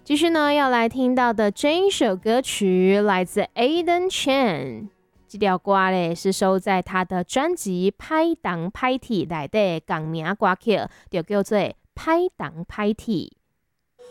继续呢，要来听到的这一首歌曲来自 Aiden Chen， 这条歌咧是收在他的专辑《歹东歹铁》内底同名歌曲，就叫做《歹东歹铁》。